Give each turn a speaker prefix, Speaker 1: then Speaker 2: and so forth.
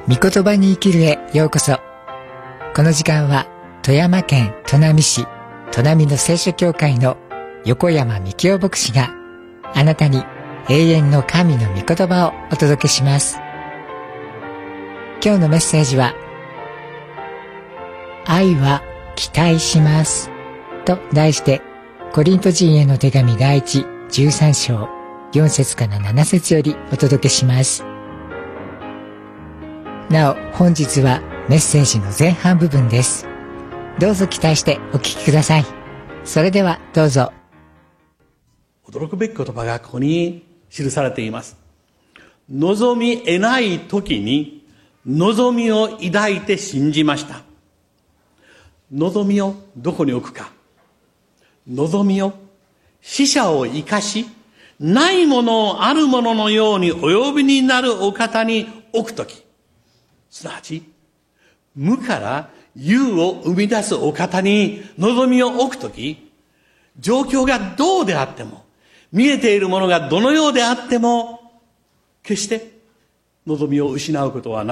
Speaker 1: 御言葉に生きるへようこそ。この時間は富山県砺波市砺波の聖書教会の横山幹夫牧師があなたに永遠の神の御言葉をお届けします。今日のメッセージは、愛は期待しますと題して、コリント人への手紙第一13章4節から7節よりお届けします。なお、本日はメッセージの前半部分です。どうぞ期待してお聞きください。それではどうぞ。
Speaker 2: 驚くべき言葉がここに記されています。望み得ない時に望みを抱いて信じました。望みをどこに置くか。望みを死者を生かし、ないものをあるもののようにお呼びになるお方に置くとき、すなわち無から有を生み出すお方に望みを置くとき、状況がどうであっても、見えているものがどのようであっても、決して望みを失うことは